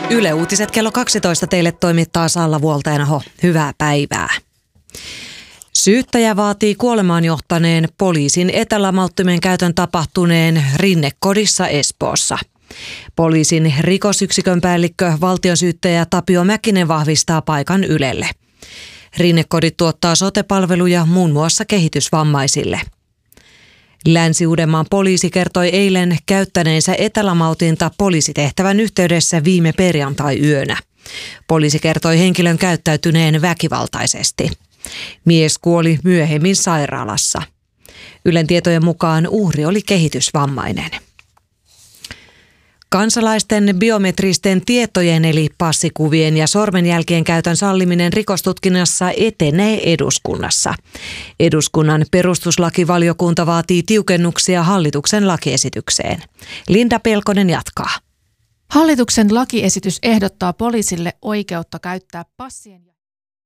Yle Uutiset kello 12 teille toimittaa Salla Vuoltainaho. Hyvää päivää. Syyttäjä vaatii kuolemaan johtaneen poliisin etälamauttimen käytön tapahtuneen Rinnekodissa Espoossa. Poliisin rikosyksikön päällikkö valtionsyyttäjä Tapio Mäkinen vahvistaa paikan Ylelle. Rinnekodit tuottaa sote-palveluja muun muassa kehitysvammaisille. Länsi-Uudenmaan poliisi kertoi eilen käyttäneensä etälamautinta poliisitehtävän yhteydessä viime perjantai-yönä. Poliisi kertoi henkilön käyttäytyneen väkivaltaisesti. Mies kuoli myöhemmin sairaalassa. Ylen tietojen mukaan uhri oli kehitysvammainen. Kansalaisten biometristen tietojen eli passikuvien ja sormenjälkien käytön salliminen rikostutkinnassa etenee eduskunnassa. Eduskunnan perustuslakivaliokunta vaatii tiukennuksia hallituksen lakiesitykseen. Linda Pelkonen jatkaa. Hallituksen lakiesitys ehdottaa poliisille oikeutta käyttää passien ja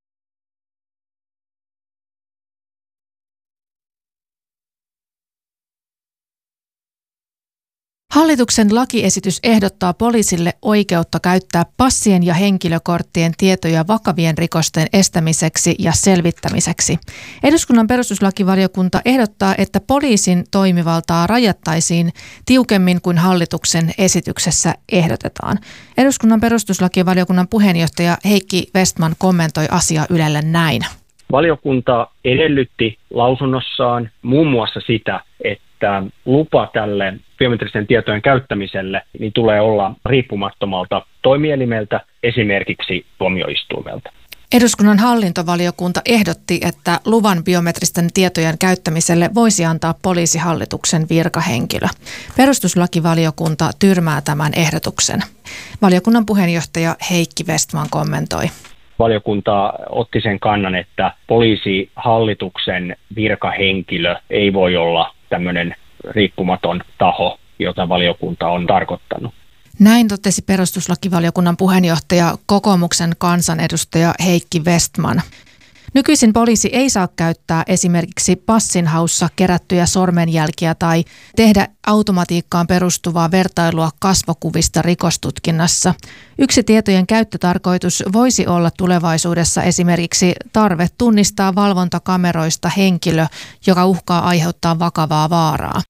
Hallituksen lakiesitys ehdottaa poliisille oikeutta käyttää passien ja henkilökorttien tietoja vakavien rikosten estämiseksi ja selvittämiseksi. Eduskunnan perustuslakivaliokunta ehdottaa, että poliisin toimivaltaa rajattaisiin tiukemmin kuin hallituksen esityksessä ehdotetaan. Eduskunnan perustuslakivaliokunnan puheenjohtaja Heikki Vestman kommentoi asiaa Ylelle näin. Valiokunta edellytti lausunnossaan muun muassa sitä, että lupa tälle biometristen tietojen käyttämiselle niin tulee olla riippumattomalta toimielimeltä, esimerkiksi tuomioistuimelta. Eduskunnan hallintovaliokunta ehdotti, että luvan biometristen tietojen käyttämiselle voisi antaa poliisihallituksen virkahenkilö. Perustuslakivaliokunta tyrmää tämän ehdotuksen. Valiokunnan puheenjohtaja Heikki Vestman kommentoi. Valiokunta otti sen kannan, että poliisihallituksen virkahenkilö ei voi olla tämmöinen riippumaton taho, jota valiokunta on tarkoittanut. Näin totesi perustuslakivaliokunnan puheenjohtaja kokoomuksen kansanedustaja Heikki Vestman. Nykyisin poliisi ei saa käyttää esimerkiksi passinhaussa kerättyjä sormenjälkiä tai tehdä automatiikkaan perustuvaa vertailua kasvokuvista rikostutkinnassa. Yksi tietojen käyttötarkoitus voisi olla tulevaisuudessa esimerkiksi tarve tunnistaa valvontakameroista henkilö, joka uhkaa aiheuttaa vakavaa vaaraa.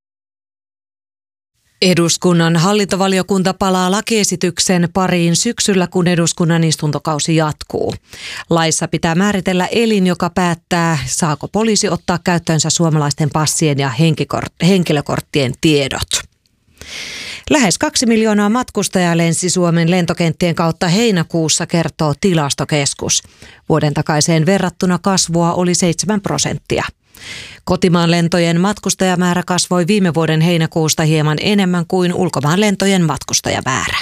Eduskunnan hallintovaliokunta palaa lakiesityksen pariin syksyllä, kun eduskunnan istuntokausi jatkuu. Laissa pitää määritellä elin, joka päättää, saako poliisi ottaa käyttöönsä suomalaisten passien ja henkilökorttien tiedot. Lähes 2 miljoonaa matkustajaa lensi Suomen lentokenttien kautta heinäkuussa, kertoo Tilastokeskus. Vuoden takaiseen verrattuna kasvua oli 7%. Kotimaan lentojen matkustajamäärä kasvoi viime vuoden heinäkuusta hieman enemmän kuin ulkomaan lentojen matkustajamäärä.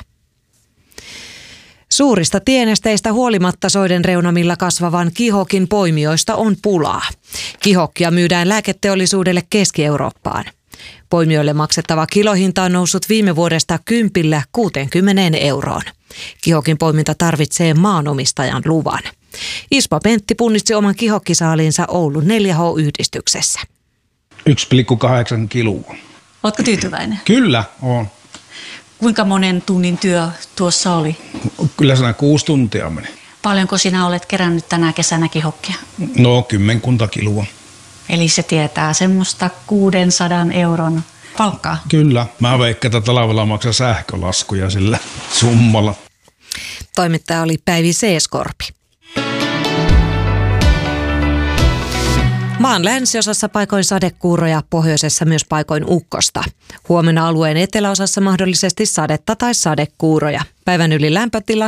Suurista tienesteistä huolimatta soiden reunamilla kasvavan kihokin poimijoista on pulaa. Kihokkia myydään lääketeollisuudelle Keski-Eurooppaan. Poimijoille maksettava kilohinta on noussut viime vuodesta 10 60 euroon. Kihokin poiminta tarvitsee maanomistajan luvan. Ispo Pentti punnitsi oman kihokkisaaliinsa Oulun 4H-yhdistyksessä. 1,8 kiloa. Ootko tyytyväinen? Kyllä, on. Kuinka monen tunnin työ tuossa oli? Kyllä 6 tuntia meni. Paljonko sinä olet kerännyt tänä kesänä kihokkia? No 10 kiloa. Eli se tietää semmoista 600 euron palkkaa? Kyllä. Mä veikkaan, että talvella maksaa sähkölaskuja sillä summalla. Toimittaja oli Päivi Seeskorpi. Maan länsiosassa paikoin sadekuuroja, pohjoisessa myös paikoin ukkosta. Huomenna alueen eteläosassa mahdollisesti sadetta tai sadekuuroja. Päivän yli lämpötila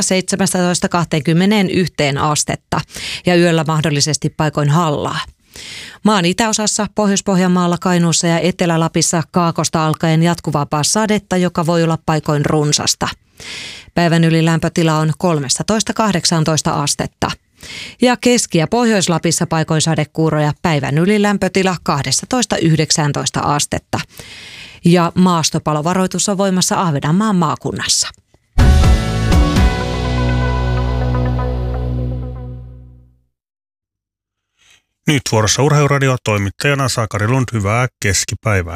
17-21 astetta ja yöllä mahdollisesti paikoin hallaa. Maan itäosassa, Pohjois-Pohjanmaalla, Kainuussa ja Etelä-Lapissa kaakosta alkaen jatkuvaa sadetta, joka voi olla paikoin runsasta. Päivän yli lämpötila on 13-18 astetta. Ja Keski- ja Pohjois-Lapissa paikoin sadekuuroja, päivän yli lämpötila 12-19 astetta. Ja maastopalovaroitus on voimassa Ahvenanmaan maakunnassa. Nyt vuorossa Urheiluradio, toimittajana Sakari Lund, hyvää keskipäivää.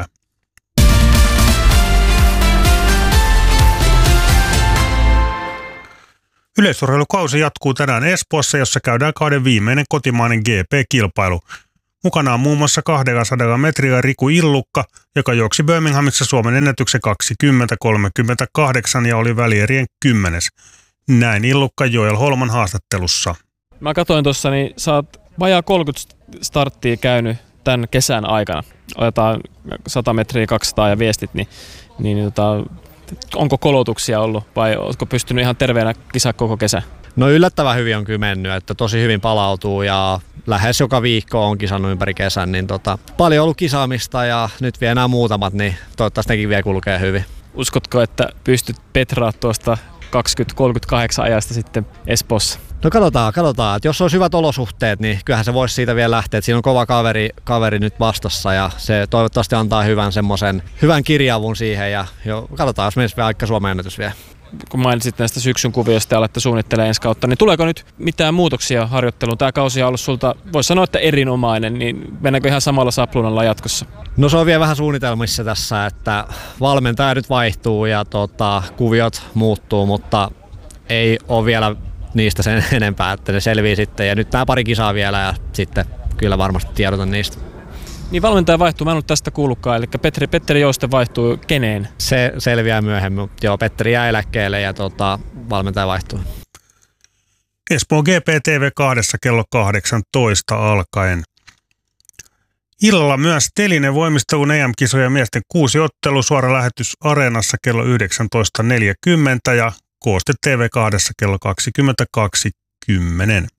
Yleisurheilukausi jatkuu tänään Espoossa, jossa käydään kauden viimeinen kotimainen GP-kilpailu. Mukana on muun muassa 200 metriä Riku Illukka, joka juoksi Birminghamissa Suomen ennätyksen 20:38 ja oli välierien 10. Näin Illukka Joel Holman haastattelussa. Mä katsoin tuossa, niin sä oot vajaa 30 starttia käynyt tämän kesän aikana. Otetaan 100 metriä, 200 ja viestit, niin onko kolotuksia ollut vai oletko pystynyt ihan terveenä kisaa koko kesä? No yllättävän hyvin on kyllä mennyt, että tosi hyvin palautuu ja lähes joka viikko on kisannut ympäri kesän, niin paljon ollut kisaamista ja nyt vielä nämä muutamat, niin toivottavasti nekin vielä kulkee hyvin. Uskotko, että pystyt petraa tuosta 20-38 ajasta sitten Espoossa? No katsotaan, että jos olisi hyvät olosuhteet, niin kyllähän se voisi siitä vielä lähteä. Siinä on kova kaveri nyt vastassa ja se toivottavasti antaa hyvän kirjaavun siihen ja katsotaan, jos menisi vielä aika Suomen ennätys vielä. Kun mainitsit näistä syksyn kuvioista ja olette suunnittelemaan ensi kautta, niin tuleeko nyt mitään muutoksia harjoitteluun? Tämä kausi on ollut sulta, voisi sanoa, että erinomainen, niin mennäänkö ihan samalla sapluunalla jatkossa? No se on vielä vähän suunnitelmissa tässä, että valmentaja nyt vaihtuu ja kuviot muuttuu, mutta ei ole vielä niistä sen enempää, että ne selvii sitten. Ja nyt nämä pari kisaa vielä ja sitten kyllä varmasti tiedotan niistä. Niin valmentaja vaihtuu, mä en ollut tästä kuullutkaan, eli Petteri Jouste vaihtuu keneen? Se selviää myöhemmin, joo, Petteri jää eläkkeelle ja valmentaja vaihtuu. Espoon GP TV2 kello 18 alkaen. Illalla myös telinen voimistelun EM-kisojen miesten 6 ottelu, suora lähetys Areenassa kello 19.40 ja kooste TV2 kello 22.10.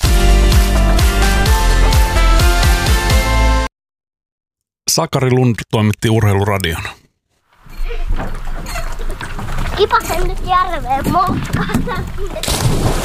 Sakari Lund toimitti Urheiluradion. Kipasen nyt järveen moukkaan.